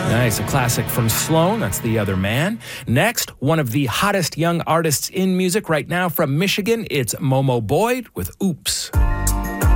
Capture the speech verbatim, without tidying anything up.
Nice, a classic from Sloan. That's The Other Man. Next, one of the hottest young artists in music right now from Michigan. It's Momo Boyd with Oops.